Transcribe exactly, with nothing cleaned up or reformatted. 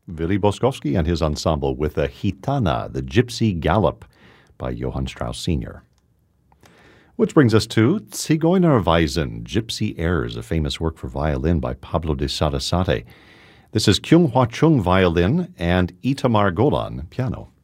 Willy Boskowski and his ensemble with the Gitana, the Gypsy Gallop by Johann Strauss Senior Which brings us to Zigeunerweisen, Gypsy Airs, a famous work for violin by Pablo de Sarasate. This is Kyung Hwa Chung violin and Itamar Golan piano.